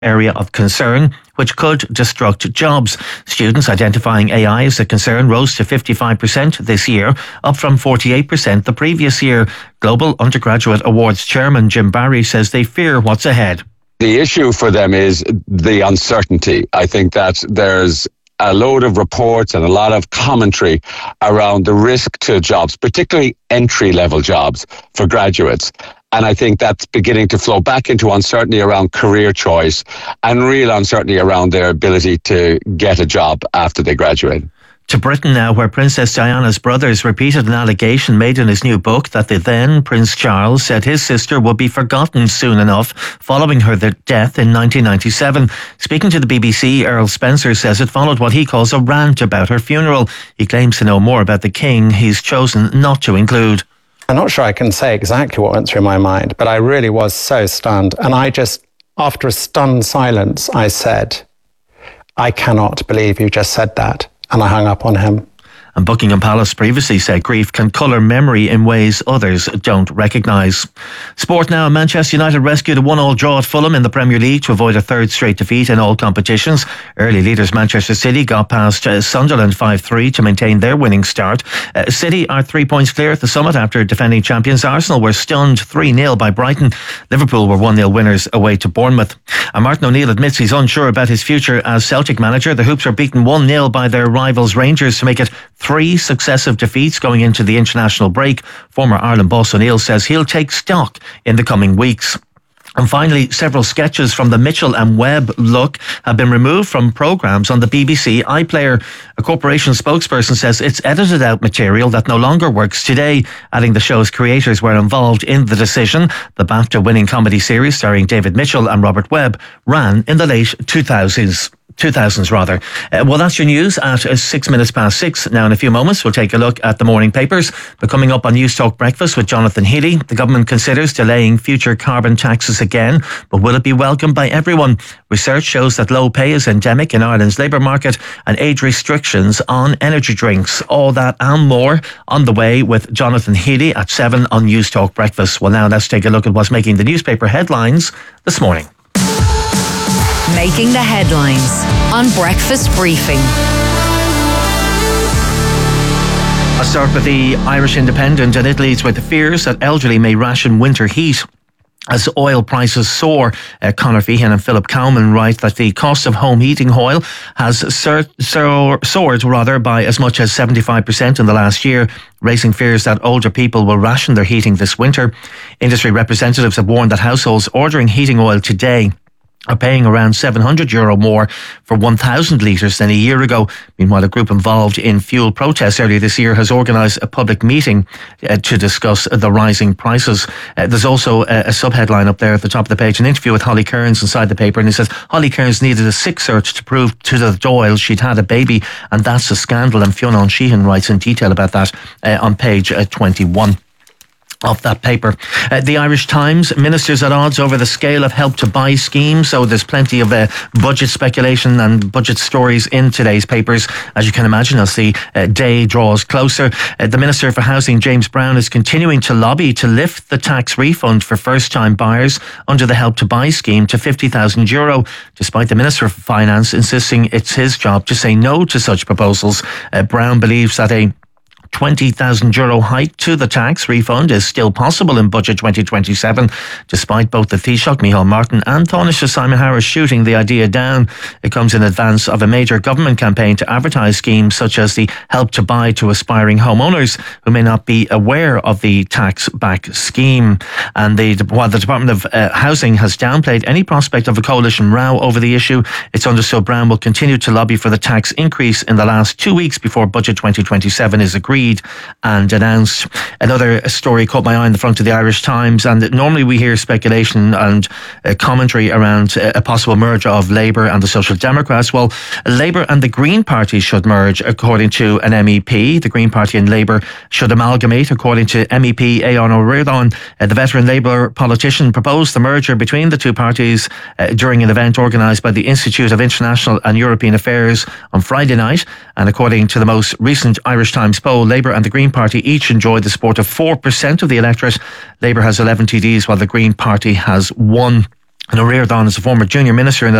area of concern, which could destruct jobs. Students identifying AI as a concern rose to 55% this year, up from 48% the previous year. Global Undergraduate Awards Chairman Jim Barry says they fear what's ahead. The issue for them is the uncertainty. I think that there's a load of reports and a lot of commentary around the risk to jobs, particularly entry-level jobs for graduates. And I think that's beginning to flow back into uncertainty around career choice and real uncertainty around their ability to get a job after they graduate. To Britain now, where Princess Diana's brothers repeated an allegation made in his new book that the then Prince Charles said his sister would be forgotten soon enough following her death in 1997. Speaking to the BBC, Earl Spencer says it followed what he calls a rant about her funeral. He claims to know more about the king he's chosen not to include. I'm not sure I can say exactly what went through my mind, but I really was so stunned. And I just, after a stunned silence, I said, "I cannot believe you just said that." And I hung up on him. And Buckingham Palace previously said grief can colour memory in ways others don't recognise. Sport now. Manchester United rescued a 1-1 draw at Fulham in the Premier League to avoid a third straight defeat in all competitions. Early leaders Manchester City got past Sunderland 5-3 to maintain their winning start. City are 3 points clear at the summit after defending champions. Arsenal were stunned 3-0 by Brighton. Liverpool were 1-0 winners away to Bournemouth. And Martin O'Neill admits he's unsure about his future as Celtic manager. The Hoops were beaten 1-0 by their rivals Rangers to make it 3 successive defeats going into the international break. Former Ireland boss O'Neill says he'll take stock in the coming weeks. And finally, several sketches from the Mitchell and Webb look have been removed from programmes on the BBC iPlayer. A corporation spokesperson says it's edited out material that no longer works today, adding the show's creators were involved in the decision. The BAFTA-winning comedy series starring David Mitchell and Robert Webb ran in the late 2000s. Well, that's your news at 6:06. Now, in a few moments, we'll take a look at the morning papers. But coming up on News Talk Breakfast with Jonathan Healy, the government considers delaying future carbon taxes again, but will it be welcomed by everyone? Research shows that low pay is endemic in Ireland's labour market and age restrictions on energy drinks. All that and more on the way with Jonathan Healy at 7 on News Talk Breakfast. Well, now let's take a look at what's making the newspaper headlines this morning. Making the headlines on Breakfast Briefing. I'll start with the Irish Independent, and it leads with the fears that elderly may ration winter heat as oil prices soar. Conor Feehan and Philip Cowman write that the cost of home heating oil has soared by as much as 75% in the last year, raising fears that older people will ration their heating this winter. Industry representatives have warned that households ordering heating oil today are paying around €700 more for 1,000 litres than a year ago. Meanwhile, a group involved in fuel protests earlier this year has organised a public meeting to discuss the rising prices. There's also a sub-headline up there at the top of the page, an interview with Holly Kearns inside the paper, and it says Holly Kearns needed a sick search to prove to the Doyle she'd had a baby, and that's a scandal. And Fionn Sheehan writes in detail about that on page 21. Of that paper. The Irish Times, ministers at odds over the scale of Help to Buy scheme. So there's plenty of budget speculation and budget stories in today's papers. As you can imagine, as the day draws closer, the Minister for Housing, James Brown, is continuing to lobby to lift the tax refund for first-time buyers under the Help to Buy scheme to €50,000, despite the Minister for Finance insisting it's his job to say no to such proposals. Brown believes that a €20,000 hike to the tax refund is still possible in Budget 2027, despite both the Taoiseach, Micheál Martin, and Taoiseach Simon Harris shooting the idea down. It comes in advance of a major government campaign to advertise schemes such as the Help to Buy to aspiring homeowners who may not be aware of the tax-back scheme. And while the Department of Housing has downplayed any prospect of a coalition row over the issue, it's understood Brown will continue to lobby for the tax increase in the last 2 weeks before Budget 2027 is agreed and announced. Another story caught my eye in the front of the Irish Times, and normally we hear speculation and commentary around a possible merger of Labour and the Social Democrats. Well, Labour and the Green Party should merge, according to an MEP. The Green Party and Labour should amalgamate, according to MEP Aodhán Ó Ríordáin. The veteran Labour politician proposed the merger between the two parties during an event organised by the Institute of International and European Affairs on Friday night. And according to the most recent Irish Times poll, Labour and the Green Party each enjoyed the support of 4% of the electorate. Labour has 11 TDs while the Green Party has 1. And O'Riordan is a former junior minister in the